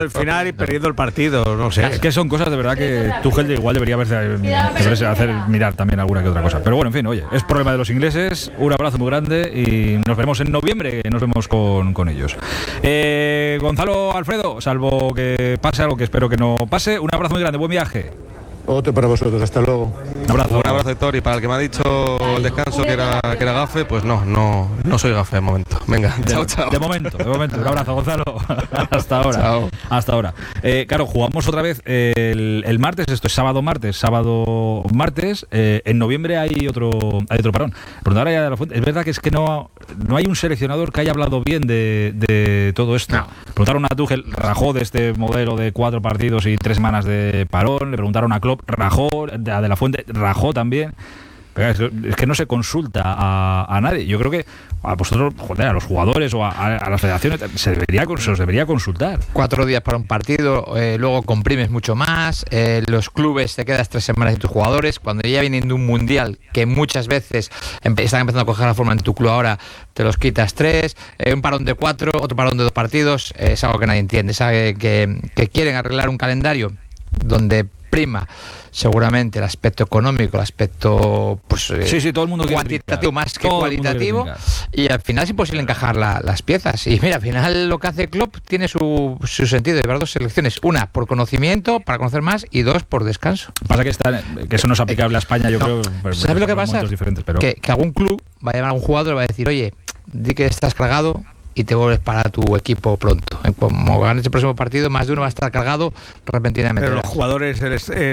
el final y perdiendo el partido, no sé. Es que son cosas de verdad que Tuchel igual debería hacer mirar también alguna que otra cosa. Pero bueno, en fin, oye, es problema de los ingleses. Un abrazo muy grande y nos veremos en noviembre, nos vemos con ellos. Gonzalo, Alfredo, salvo que pase algo que espero que no pase, un abrazo muy grande, buen viaje. Otro para vosotros, hasta luego. Un abrazo, Héctor, y para el que me ha dicho el descanso que era gafe, pues no soy gafe de momento. Venga, chao. De momento, un abrazo, Gonzalo. Hasta ahora. Chao. Hasta ahora. Claro, jugamos otra vez el martes, esto es sábado martes. En noviembre hay otro parón. Preguntar a la Fuente, es verdad que es que no hay un seleccionador que haya hablado bien de todo esto. No. Preguntaron a Tuchel, rajó de este modelo de 4 partidos y 3 semanas de parón. Le preguntaron a Klopp, rajó, a De la Fuente rajó también. Pero es que no se consulta a nadie. Yo creo que a vosotros, a los jugadores o a las federaciones se os debería consultar. 4 días para un partido, luego comprimes mucho más, los clubes te quedas 3 semanas de tus jugadores, cuando ya vienen de un mundial que muchas veces están empezando a coger la forma en tu club, ahora te los quitas 3, un parón de 4, otro parón de 2 partidos, es algo que nadie entiende. Sabe que quieren arreglar un calendario donde prima seguramente el aspecto económico, el aspecto todo el mundo cuantitativo más que cualitativo, y al final es imposible encajar las piezas. Y mira, al final lo que hace Klopp tiene su sentido. De ver 2 selecciones, una por conocimiento, para conocer más, y 2 por descanso. Pasa que eso no es aplicable a España, yo creo. ¿Sabes lo que pasa? Pero que algún club va a llamar a un jugador y va a decir, oye, di que estás cargado y te vuelves para tu equipo pronto. Como ganes el próximo partido, más de uno va a estar cargado repentinamente. Pero los jugadores,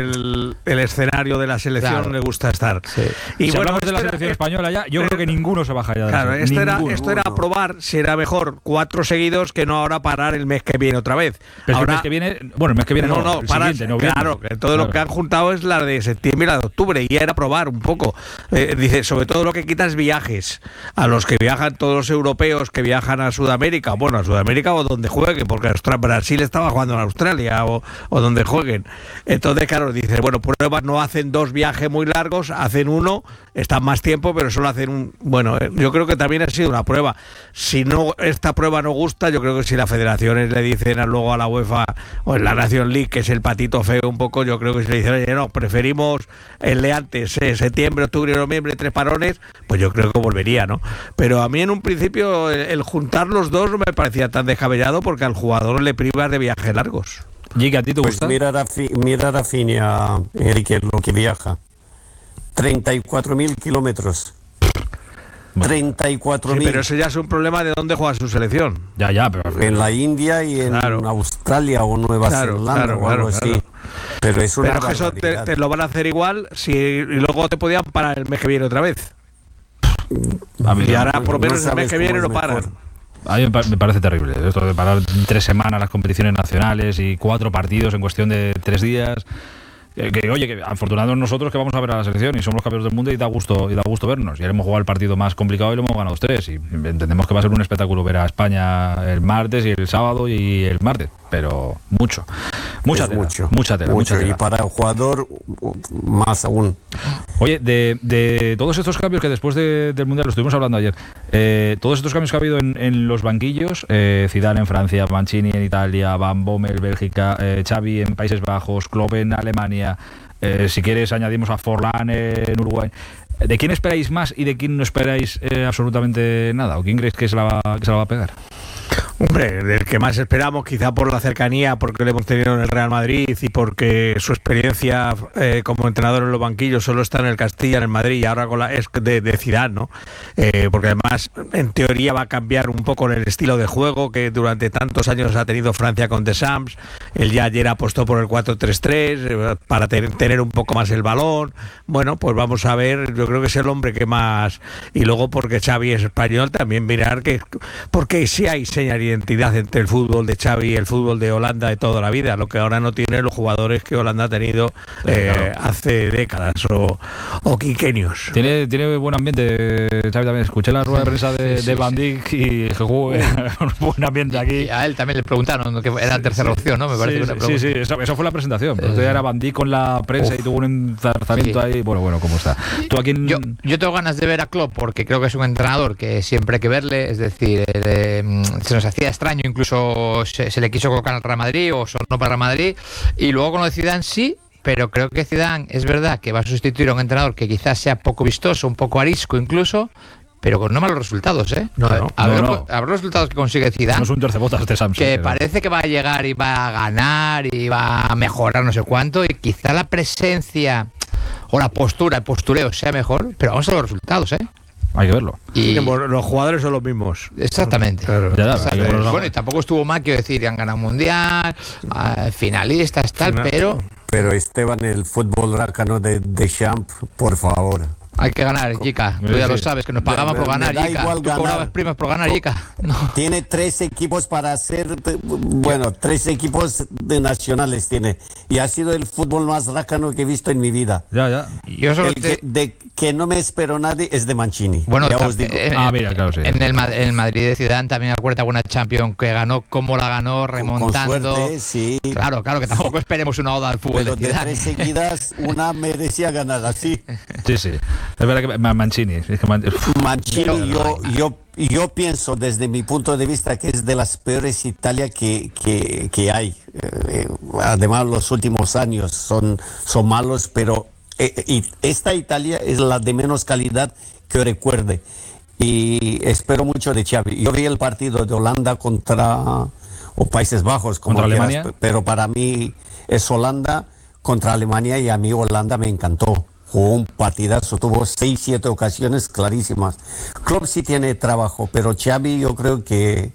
el escenario de la selección les gusta estar. Sí. Y si hablamos de la selección española ya, yo creo que ninguno se baja ya. Claro, esto era probar si era mejor 4 seguidos que no ahora parar el mes que viene otra vez. Pero ahora, el mes que viene, el mes que viene no, para, siguiente, claro, que todo lo que han juntado es la de septiembre y la de octubre, y era probar un poco. Dice, sobre todo lo que quita es viajes. A los que viajan, todos los europeos que viajan a Sudamérica, a Sudamérica o donde jueguen, porque Brasil estaba jugando en Australia o donde jueguen. Entonces, claro, dice, bueno, pruebas, no hacen 2 viajes muy largos, hacen uno, están más tiempo, pero solo hacen un. Bueno, yo creo que también ha sido una prueba. Si no, esta prueba no gusta, yo creo que si las federaciones le dicen luego a la UEFA o en la Nation League, que es el patito feo un poco, yo creo que si le dicen, oye, no, preferimos el de antes, septiembre, octubre y noviembre, 3 parones, pues yo creo que volvería, ¿no? Pero a mí en un principio el juntar los 2 no me parecía tan descabellado, porque al jugador le privas de viajes largos. ¿Y a ti te gusta? Mira Rafinha, Enrique, lo que viaja. 34.000 kilómetros. 34.000. Sí, pero eso ya es un problema de dónde juega su selección. Ya, pero en la India y en Australia o Nueva Zelanda o algo así. Pero es una pero eso te lo van a hacer igual y luego te podían parar el mes que viene otra vez. Y ahora por lo menos el mes que viene lo paran. A mí me parece terrible esto de parar 3 semanas las competiciones nacionales y 4 partidos en cuestión de 3 días. Oye, que afortunados nosotros que vamos a ver a la selección y somos los campeones del mundo y da gusto vernos. Y hemos jugado el partido más complicado y lo hemos ganado 3. Y entendemos que va a ser un espectáculo ver a España el martes y el sábado y el martes. Pero mucha tela. Y para el jugador, más aún. Oye, de todos estos cambios que después del Mundial, lo estuvimos hablando ayer, todos estos cambios que ha habido en los banquillos, Zidane en Francia, Mancini en Italia, Van Bommel, Bélgica, Xavi en Países Bajos, Klopp en Alemania, si quieres añadimos a Forlán en Uruguay. ¿De quién esperáis más y de quién no esperáis absolutamente nada? ¿O quién creéis que se la va a pegar? Hombre, del que más esperamos, quizá por la cercanía, porque le hemos tenido en el Real Madrid y porque su experiencia como entrenador en los banquillos solo está en el Castilla, en el Madrid, y ahora con la es de Zidane, ¿no? Porque además, en teoría, va a cambiar un poco el estilo de juego que durante tantos años ha tenido Francia con Deschamps. Él ya ayer apostó por el 4-3-3 para tener un poco más el balón. Bueno, pues vamos a ver, yo creo que es el hombre que más. Y luego porque Xavi es español, también mirar que porque sí hay señal de identidad entre el fútbol de Xavi y el fútbol de Holanda de toda la vida, lo que ahora no tiene los jugadores que Holanda ha tenido hace décadas o quinquenios. Tiene buen ambiente Xavi también. Escuché la rueda de prensa de Van Dijk y buen ambiente aquí. Y a él también le preguntaron que era la tercera opción, ¿no? Me parece sí, eso fue la presentación. Era Van Dijk con la prensa y tuvo un enzarzamiento ahí. Bueno, ¿cómo está? ¿Tú a quién? Yo tengo ganas de ver a Klopp porque creo que es un entrenador que siempre hay que verle, es decir, se nos hacía parecía extraño, incluso se le quiso colocar al Real Madrid o sonó para el Real Madrid, y luego con lo de Zidane sí. Pero creo que Zidane es verdad que va a sustituir a un entrenador que quizás sea poco vistoso, un poco arisco incluso, pero con no malos resultados, ¿eh? Habrá los resultados que consigue Zidane. No es un tercebotas de Samsung. Que parece que va a llegar y va a ganar y va a mejorar no sé cuánto, y quizá la presencia o la postura, el postureo sea mejor, pero vamos a ver los resultados, ¿eh? Hay que verlo. Y los jugadores son los mismos. Exactamente. Claro. Bueno, y tampoco estuvo mal, quiero decir, han ganado mundial, finalistas, tal, Pero Esteban, el fútbol rácano de Deschamps, por favor. Hay que ganar, Jica. Tú ya lo sabes, que nos pagaban por ganar, Jica. Tú cobrabas primas por ganar, Jica. No. Tiene 3 equipos para hacer, 3 equipos de nacionales tiene. Y ha sido el fútbol más rácano que he visto en mi vida. Ya. Yo solo que no me espero nadie es de Mancini. Bueno, ya os digo. Mira, claro, sí. En el Madrid de Zidane también acuérdate alguna Champions que ganó, cómo la ganó, remontando. Con suerte, sí. Claro, que tampoco esperemos una oda al fútbol. Pero de 3 seguidas, una merecía ganar así. Sí. Es verdad que Mancini. Mancini, yo pienso desde mi punto de vista que es de las peores Italia que hay. Además, los últimos años son malos, pero y esta Italia es la de menos calidad que recuerde. Y espero mucho de Xavi. Yo vi el partido de Holanda o Países Bajos, como contra quieras, Alemania, pero para mí es Holanda contra Alemania, y a mí Holanda me encantó. Jugó un partidazo, tuvo 6-7 ocasiones clarísimas. Klopp sí tiene trabajo, pero Xavi yo creo que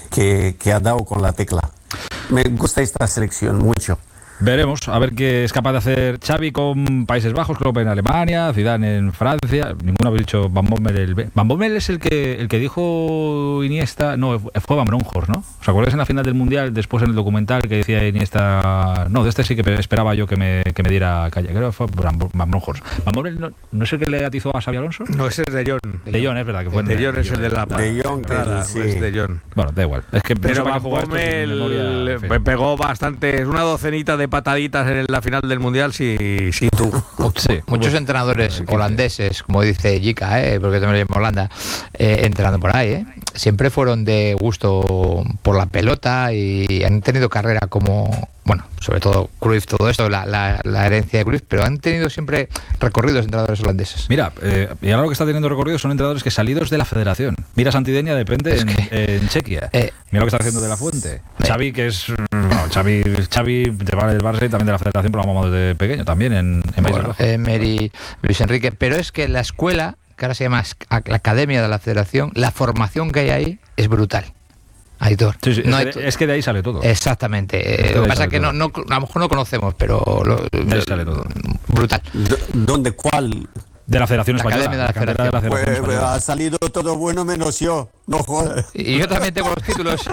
ha dado con la tecla. Me gusta esta selección mucho. Veremos a ver qué es capaz de hacer Xavi con Países Bajos, Klopp en Alemania, Zidane en Francia. Ninguno habéis dicho Van Bommel. Van Bommel es el que dijo Iniesta, no, fue Van Bronckhorst, ¿no? ¿Os acordáis en la final del Mundial, después en el documental que decía Iniesta, no, de este sí que esperaba yo que me diera calle? Creo que fue Van Bronckhorst. Van Bommel no es el que le atizó a Xavi Alonso. No, ese es De Jong. De Jong, es verdad que fue. De Jong es el de la De Jong, sí. Es De Jong. Bueno, da igual. Es que pero Van Bommel pegó bastante, una docenita de pataditas en la final del Mundial sin tú. Sí, muchos entrenadores holandeses, como dice Jica, porque también en Holanda, entrenando por ahí, siempre fueron de gusto por la pelota y han tenido carrera como, bueno, sobre todo Cruyff, todo esto, la herencia de Cruyff, pero han tenido siempre recorridos entrenadores holandeses. Mira, y ahora lo que está teniendo recorrido son entrenadores que salidos de la federación. Mira, Santidenia depende en Chequia. Mira lo que está haciendo De La Fuente. Xavi, que es... Bueno, Xavi te vale del Barça y también de la federación, pero lo amamos desde pequeño, también en Países Bajos. Luis Enrique, pero es que la escuela, que ahora se llama la Academia de la Federación, la formación que hay ahí es brutal. Aitor. Sí, es que de ahí sale todo. Exactamente. Lo que pasa es que a lo mejor no conocemos, pero de ahí sale todo. Brutal. ¿Dónde? ¿Cuál? De la Federación Española. Academia de la Federación. Pues, ha salido todo bueno menos yo. No jodas. Y yo también tengo los títulos.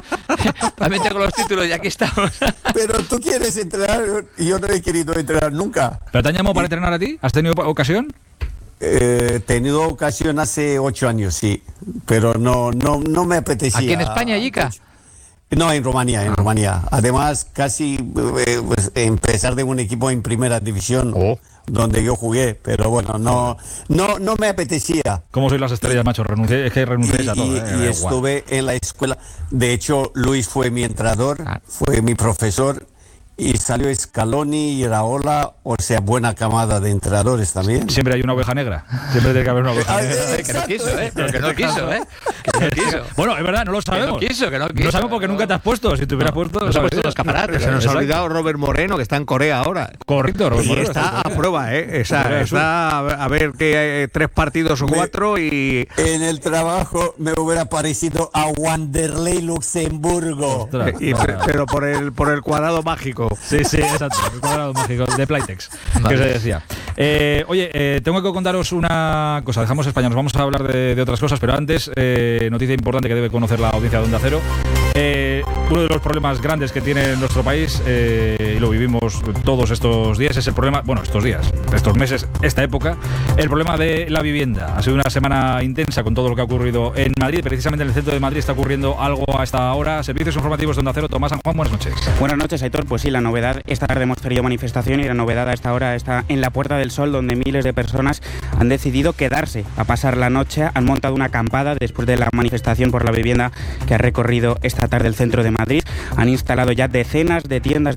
Y aquí estamos. Pero tú quieres entrenar y yo no he querido entrenar nunca. ¿Pero te han llamado para entrenar a ti? ¿Has tenido ocasión? He tenido ocasión hace 8 años, sí. Pero no me apetecía. ¿Aquí en España, Jica? No, en Rumanía. Además, casi empezar de un equipo en primera división. Donde yo jugué, pero bueno, no me apetecía. ¿Cómo sois las estrellas, macho? Es que renunciéis a todo. Y estuve en la escuela. De hecho, Luis fue mi entrenador, fue mi profesor, y salió Scaloni y Iraola, o sea, buena camada de entrenadores también. Siempre hay una oveja negra. Siempre tiene que haber una oveja negra. Que no quiso, Pero que no quiso, Bueno, es verdad, no lo sabemos. Que no quiso. No sabemos porque nunca te has puesto. Si te hubieras puesto... No se ha puesto los escaparates. Se nos ha olvidado Robert Moreno, que está en Corea ahora. Correcto, Robert Moreno. Y está a prueba, Está a ver que hay 3 partidos o 4 y... En el trabajo me hubiera parecido a Wanderlei Luxemburgo. Pero por el cuadrado mágico. Sí, exacto. El cuadrado mágico de Playtex, que se decía. Tengo que contaros una cosa. Dejamos España, nos vamos a hablar de otras cosas, pero antes, noticia importante que debe conocer la audiencia de Onda Cero. Uno de los problemas grandes que tiene nuestro país, y lo vivimos todos estos días, es el problema, estos meses, esta época, el problema de la vivienda. Ha sido una semana intensa con todo lo que ha ocurrido en Madrid. Precisamente en el centro de Madrid está ocurriendo algo a esta hora. Servicios informativos de Onda Cero, Tomás San Juan, buenas noches. Buenas noches, Aitor. Pues sí, la novedad, esta tarde hemos tenido manifestación y la novedad a esta hora está en la Puerta del Sol, donde miles de personas han decidido quedarse a pasar la noche. Han montado una acampada después de la manifestación por la vivienda que ha recorrido esta tarde el centro de Madrid. Han instalado ya decenas de tiendas